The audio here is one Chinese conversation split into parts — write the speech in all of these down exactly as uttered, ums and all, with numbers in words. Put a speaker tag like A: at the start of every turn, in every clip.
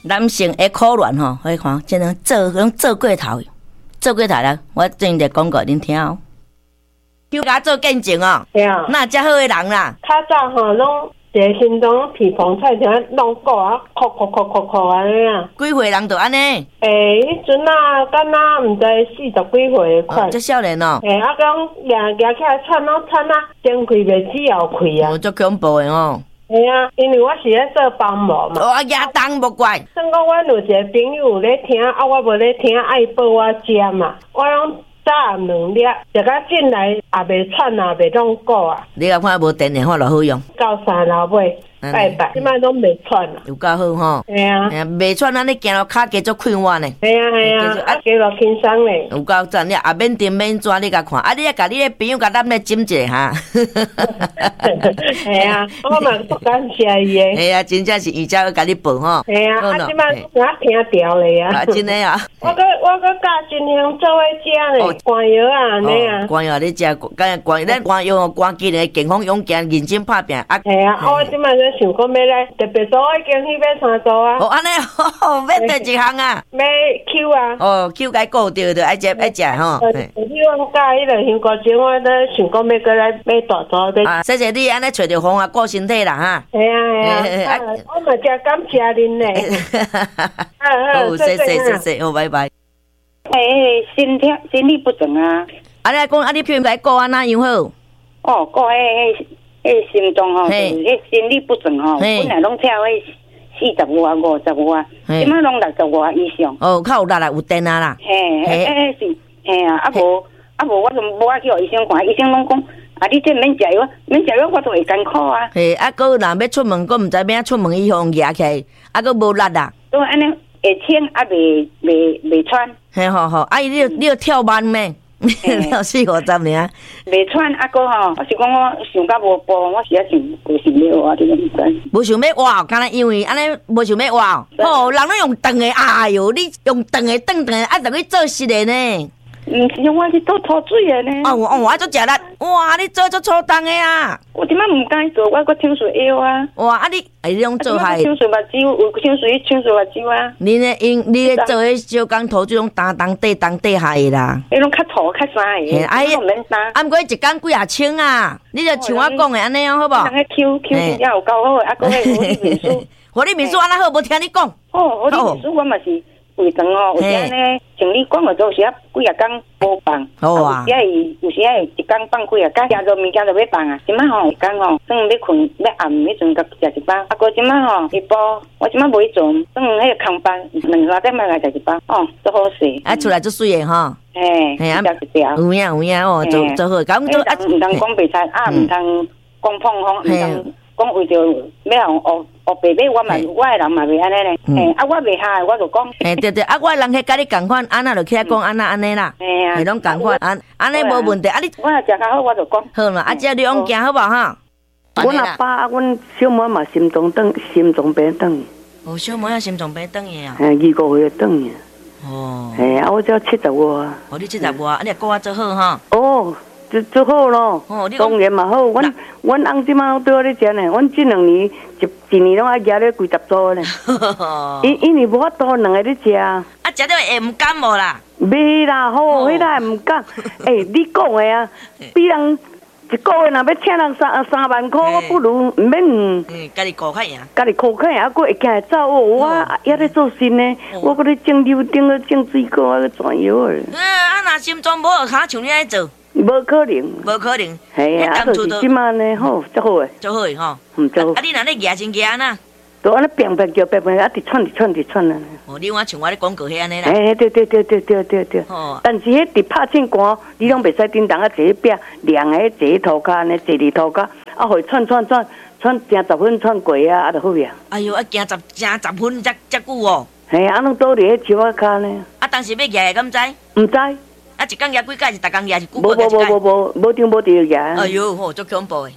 A: 男性会苦乱吼，你看，真能做拢做过头，做过头啦。我最近在广告恁听哦，就甲做见证哦。
B: 对啊，
A: 那遮好的人啦，
B: 较早吼拢一个心中鼻风菜像弄过啊，哭哭哭哭哭安尼啊。
A: 几岁人就安尼？
B: 诶，迄阵啊，敢若毋知四十几岁款。
A: 哦，这少年哦。
B: 诶，啊，讲举举起来喘啊喘啊，前开袂起后开啊。
A: 哦，足恐怖的哦。
B: 系啊，因为我是咧做帮模嘛。
A: 哦，亚当无怪。
B: 算讲阮有一个朋友咧听，啊，我无咧听，爱报我食嘛，我拢早暗两粒，食到进来也袂喘啊，袂弄过啊。
A: 你甲看无电电话就好用。
B: 到山老尾拜拜，即摆拢袂喘啊。
A: 有够好吼。
B: 系啊。
A: 哎呀，袂喘，咱咧行路骹加足快活呢。
B: 系啊系啊，啊加落轻松咧。
A: 有够赞，你也免订免纸，你甲看，啊，你也甲你的朋友甲咱咧斟一下哈。
B: 系啊，我嘛足感谢伊诶。
A: 系啊，真正是伊才会甲你报吼。
B: 系啊，啊，即摆我听调咧啊。
A: 啊，真诶啊。
B: 我个我个教真香做伙食咧，寒药啊，安尼啊。
A: 寒药你食，干寒咱寒药哦，寒机咧健康勇敢认真拍拼啊。
B: 系啊，我即摆咧想讲要来特别做已经去买三组啊。
A: 哦，安尼哦，要第一项啊？
B: 买 Q 啊。
A: 哦 ，Q 该顾着着爱食爱食吼。
B: 你我教迄个香菇精，我咧想讲要过来买大组的。
A: 啊，谢谢你安尼找着方法顾身体啦哈。
B: 系啊系啊，我嘛真感谢恁咧。
A: 好，谢谢谢谢，好，拜拜。
C: 诶，身体身体不正啊。
A: 啊，你讲啊，你譬如来顾安那样好？
C: 哦，顾迄迄迄心脏吼，就是迄心理不正吼，本来拢跳迄四十外、五十外，即摆拢六十外以上。
A: 哦，较有力啦，有电啊啦。
C: 嘿，迄是，嘿啊，啊无啊无，我就无爱去互医生看，医生拢讲，啊，你这免食药，免食药，我都会艰苦啊。
A: 嘿，啊，搁若要出门，搁毋知要出门，伊互举起来，啊，搁无力啦。
C: 都安尼会轻，啊，袂袂袂喘。
A: 嘿，好好，啊，你你要跳慢咩？跳四五十尔。
C: 袂喘，啊个吼，我是讲我想甲无步，我是啊想无想要活，你毋知。
A: 无想要活，敢若因为安尼无想要活。吼，人拢用长的，哎哟，你用长的转长的，啊，等于做实的呢。
C: 毋是，我是倒拖水的呢。
A: 哦哦，我做食力，哇，你做做粗重的啊！
C: 我即摆毋敢做，我搁听水药啊。
A: 哇，啊你，哎，你拢做害？
C: 听水目睭，有听水听水目睭啊。
A: 你呢？因你咧做迄小工头，这种担当底当底下的啦。
C: 迄种较粗较啥的，哎呀，免担。
A: 啊，毋过一工几啊千啊，你就像我讲的安尼哦，好无？
C: 人迄 Q Q 真正有够好，啊，搁迄火力面书，
A: 火力面书安那好，无听你讲。
C: 哦，火力面书我嘛是。胃肠哦，有时安尼像你讲的，有时啊几啊工无放，
A: 好啊。
C: 有时会有时会一工放几啊工，食着物件就要放啊。即摆吼，讲吼，算要困要暗迄阵，甲食一包。啊，过即摆吼，一包，我即摆袂做，算迄个空班，两三点买来食一包，哦，都好势。
A: 啊，出来足水的吼。
C: 嘿，嘿啊，一条。
A: 有影有影哦，做做好。咁做
C: 啊，唔通讲白菜，啊，唔通讲碰风，唔通讲为着要互学。哦，爸爸，我嘛，我的人嘛袂安尼咧，嘿，啊，我袂下，我就讲，
A: 嘿，对对，啊，我的人去甲你共款，安那就起来讲安那安尼啦，嘿啊，拢共款，安安尼无问题，啊你，
C: 我若食较好，我就讲，
A: 好嘛，啊，只你往行好无哈？
D: 阮阿爸啊，阮小妹嘛心脏长，心脏病长。
A: 哦，小妹啊，心脏病长的啊。
D: 嘿，二五岁长的。
A: 哦。
D: 嘿，啊，我只七十外。
A: 哦，你七十外，啊，你顾我做好哈？
D: 哦。就做好咯，当然嘛好。阮阮翁即马对我咧食呢，阮即两年一一年拢爱夹咧几十组呢。因因为无法度两个咧食。啊，
A: 食到会唔感冒啦？
D: 袂啦，好，迄个毋敢。诶，你讲的啊，比人一个月若要请人三三万块，我不如毋免。
A: 嗯，家己顾较赢。
D: 家己顾较赢，还佫会惊走哦。我也咧做新呢，我佫咧种柳丁，佫种水果，佫转药诶。
A: 嗯，啊，若心脏无好，像你安做？
D: 无可能，
A: 无可能。
D: 系啊，啊，就是即马呢，好，足好诶，
A: 足好诶吼。
D: 嗯，足好。
A: 啊，你若咧举真举呐？
D: 都安尼变变叫变变，啊，直窜直窜直窜啊。
A: 哦，你讲像我咧广告迄安尼啦。
D: 诶，对对对对对对对。哦。但是迄直拍凊寒，你拢袂使叮当啊，坐迄壁凉诶，坐迄涂骹安尼，坐伫涂骹，啊，互伊窜窜窜窜，正十分窜过啊，啊，就好呀。
A: 哎哟，啊，行十正十分遮遮久哦。
D: 嘿，啊，拢倒伫迄树仔骹呢。
A: 啊，当时要举诶，敢知？
D: 毋知。
A: 啊，一工举几届是逐工举是久
D: 无无无无无无张无张举。
A: 哎哟，吼，足恐怖诶！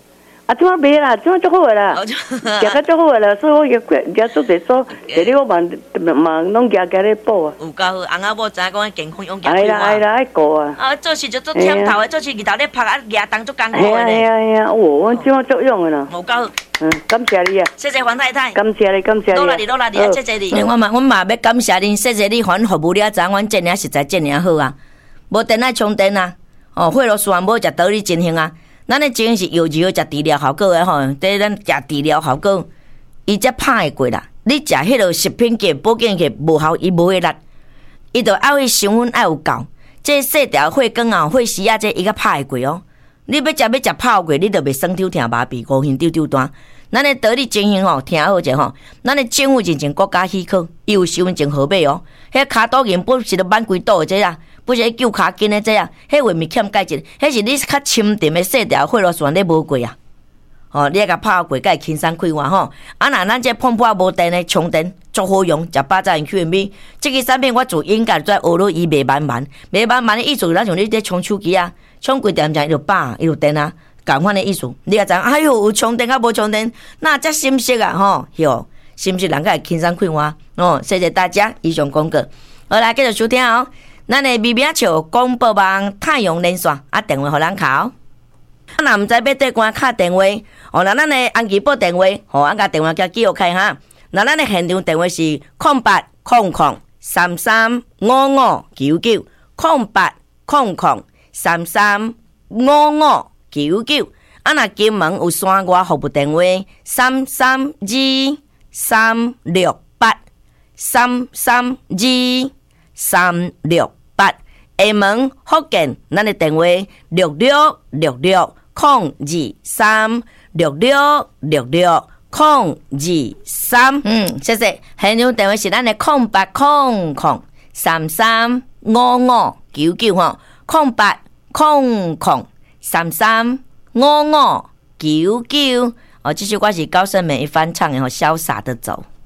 D: 啊，即摆袂啦，即摆足好个啦，食较足好个啦，所以我也也做者做，第日我嘛嘛拢加加咧补啊。
A: 有够好，翁仔某知影讲健康永健。
D: 哎啦哎啦，爱顾啊。
A: 啊，做事就做忝头的，做事日头咧拍啊，举重足艰苦的
D: 咧。哎呀哎呀，哦，我即摆足用个啦。
A: 有够好。
D: 嗯，感谢你啊！
A: 谢谢黄太太。
D: 感谢你，感谢你。
A: 多啦你，多啦你，谢谢你。我嘛，我嘛要感谢恁，谢谢你，还服务了，知影阮这领实在这领好啊。无电爱充电啊，哦，血罗酸无食道理真行啊。咱的真是药油食治疗效果的吼，对咱食治疗效果，伊才拍会过啦。你食迄落食品剂、保健剂无效，伊无会力，伊着爱迄成分爱有够。这细条血管啊、血丝啊，这伊较拍会过哦。你要食要食拍过，你着袂酸抽疼麻痹、五晕丢丢单。咱的道理真行吼，听好者吼，咱的政府真正国家许可，伊有收真好买哦。迄骹肚炎不是着满规肚的这啊。不是救骹筋的这啊，迄话咪欠钙质，迄是你较深沉的细条血路线你无过啊。哦，你甲拍过，甲会轻松快活吼。啊，若咱这碰破无电的充电足好用，食八十元 Q M B， 这个产品我自应该在学了伊卖慢慢，卖慢慢的意思，咱像你在充手机啊，充几点钟伊就饱，伊就电啊，共款的意思。你甲知，哎哟，有充电啊无充电，那才心息啊吼，哟，是不是人甲会轻松快活？哦，谢谢大家，以上广告，好来继续收听哦。咱的微名笑广播网太阳连线啊，电话互咱敲。啊，若毋知要对关敲电话，哦，那咱的安吉报电话，吼，啊，甲电话叫记录开哈。那咱的现场电话是空八空空三三五五九九，空八空空三三五五九九。啊，若金门有山外服务电话三三二三六八三三二三六。八厦门福建，咱的电话六六六六空二三六六六六空二三。嗯，谢谢。现场电话是咱的空八空空三三五五九九吼，空八空空三三五五九九。哦，这首歌是高胜美翻唱的吼，潇洒的走。